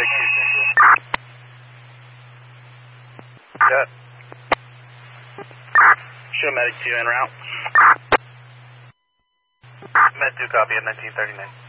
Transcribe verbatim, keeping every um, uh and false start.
medic two Central. Got. Show medic two en route. Med two copy at nineteen thirty-nine.